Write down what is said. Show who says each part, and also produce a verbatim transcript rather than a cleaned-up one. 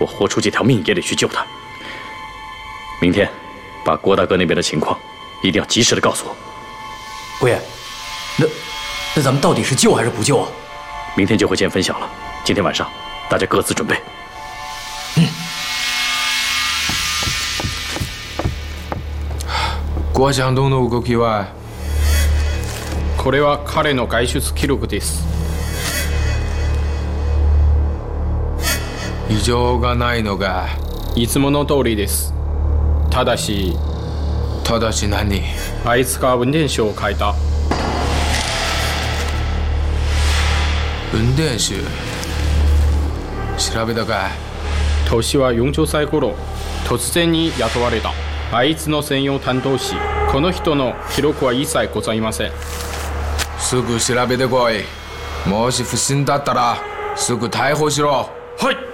Speaker 1: 我豁出这条命也得去救他。明天，把郭大哥那边的情况一定要及时的告诉我。
Speaker 2: 郭爷，那那咱们到底是救还是不救啊？
Speaker 1: 明天就会见分晓了。今天晚上，大家各自准备。
Speaker 2: 嗯。
Speaker 3: 郭ちゃんどの動きは？
Speaker 4: これは彼の外出記録です。
Speaker 3: 異常がないのが
Speaker 4: いつもの通りです。ただした
Speaker 3: だし何？
Speaker 4: あいつが運転手を変えた。
Speaker 3: 運転手調べたかい？
Speaker 4: 年はよんじゅっさい頃、突然に雇われた。あいつの専用担当し、この人の記録は一切ございません。
Speaker 3: すぐ調べてこい。もし不審だったらすぐ逮捕しろ。
Speaker 4: はい。